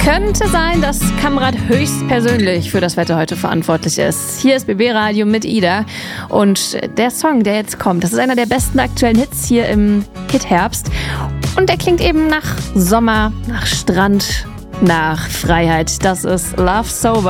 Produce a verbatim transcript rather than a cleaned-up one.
Könnte sein, dass Kamrat höchstpersönlich für das Wetter heute verantwortlich ist. Hier ist B B Radio mit Ida und der Song, der jetzt kommt, das ist einer der besten aktuellen Hits hier im Hit-Herbst und der klingt eben nach Sommer, nach Strand, nach Freiheit. Das ist Love Sober.